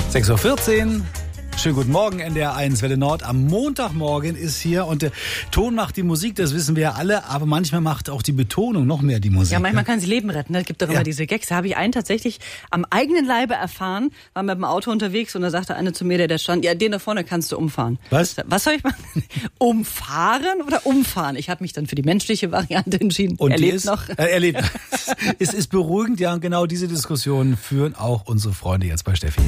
6:14 Uhr. Schönen guten Morgen, NDR 1 Welle Nord. Am Montagmorgen ist hier und der Ton macht die Musik, das wissen wir ja alle, aber manchmal macht auch die Betonung noch mehr die Musik. Ja, manchmal kann sie Leben retten. Es gibt doch immer diese Gags. Da habe ich einen tatsächlich am eigenen Leibe erfahren, war mit dem Auto unterwegs und da sagte einer zu mir, der stand, ja, den da vorne kannst du umfahren. Was? Was soll ich machen? Umfahren oder umfahren? Ich habe mich dann für die menschliche Variante entschieden. Und er die lebt ist, noch. Er lebt. Es ist beruhigend, ja, und genau diese Diskussionen führen auch unsere Freunde jetzt bei Steffi.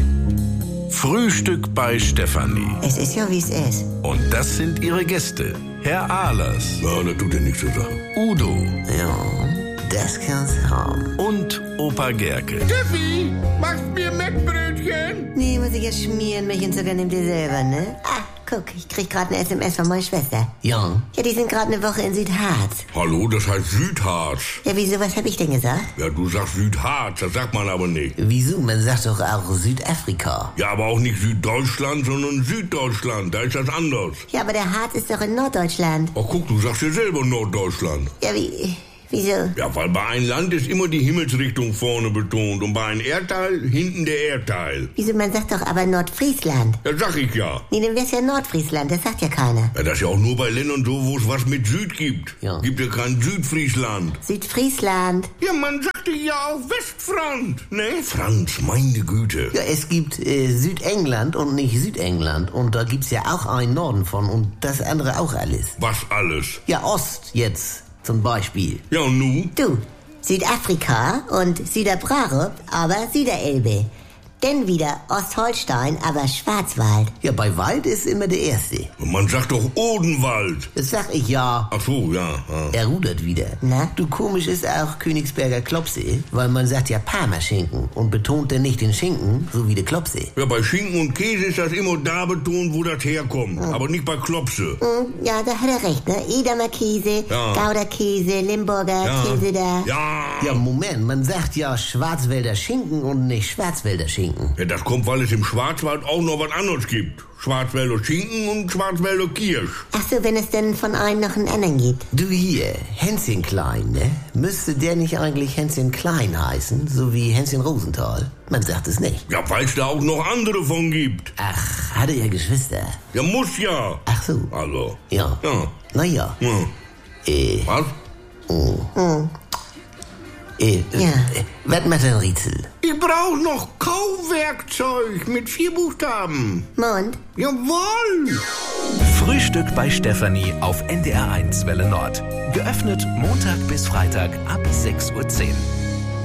Frühstück bei Stefanie. Es ist ja, wie es ist. Und das sind ihre Gäste. Herr Ahlers. Ja, das tut ja nichts zur Sache. Udo. Ja, das kann's haben. Und Opa Gerke. Steffi, machst mir Mettbrötchen? Nee, muss ich ja schmieren, Milch und Zucker nimmt ihr selber, ne? Ah, guck, ich krieg gerade eine SMS von meiner Schwester. Ja. Ja, die sind gerade eine Woche in Südharz. Hallo, das heißt Südharz. Ja, wieso, was hab ich denn gesagt? Ja, du sagst Südharz, das sagt man aber nicht. Wieso? Man sagt doch auch Südafrika. Ja, aber auch nicht Süddeutschland, sondern Süddeutschland. Da ist das anders. Ja, aber der Harz ist doch in Norddeutschland. Ach guck, du sagst ja selber Norddeutschland. Ja, wieso? Ja, weil bei einem Land ist immer die Himmelsrichtung vorne betont und bei einem Erdteil hinten der Erdteil. Wieso, man sagt doch aber Nordfriesland. Ja, sag ich ja. Nee, dann wär's ja Nordfriesland, das sagt ja keiner. Ja, das ist ja auch nur bei Ländern so, wo es was mit Süd gibt. Ja. Gibt ja kein Südfriesland. Südfriesland. Ja, man sagte ja auch Westfront, ne? Franz, meine Güte. Ja, es gibt Südengland und nicht Südengland. Und da gibt's ja auch einen Norden von und das andere auch alles. Was alles? Ja, Ost jetzt zum Beispiel. Ja, und nu? Du, Südafrika und Süderbrarup, aber Süderelbe. Dann wieder Ostholstein, aber Schwarzwald. Ja, bei Wald ist immer der Erste. Man sagt doch Odenwald. Das sag ich ja. Ach so, ja. Er rudert wieder. Na? Du, komisch ist auch Königsberger Klopse, weil man sagt ja Parmaschinken und betont dann nicht den Schinken, so wie der Klopse. Ja, bei Schinken und Käse ist das immer da betont, wo das herkommt. Aber nicht bei Klopse. Ja, da hat er recht, ne? Edamer Käse, Ja. Gouda-Käse, Limburger Ja. Käse da. Ja, Moment, man sagt ja Schwarzwälder Schinken und nicht Schwarzwälder Schinken. Ja, das kommt, weil es im Schwarzwald auch noch was anderes gibt. Schwarzwälder Schinken und Schwarzwälder Kirsch. Ach so, wenn es denn von einem noch einen anderen gibt. Du hier, Hänschen Klein, ne? Müsste der nicht eigentlich Hänschen Klein heißen, so wie Hänschen Rosenthal? Man sagt es nicht. Ja, weil es da auch noch andere von gibt. Ach, hatte er Geschwister? Ja, muss ja. Ach so. Also. Ja. Ja. Naja. Ja. Was? Was macht ein Rätsel? Ich brauche noch Kauwerkzeug mit 4 Buchstaben. Mond? Jawohl. Frühstück bei Stefanie auf NDR 1 Welle Nord. Geöffnet Montag bis Freitag ab 6:10 Uhr.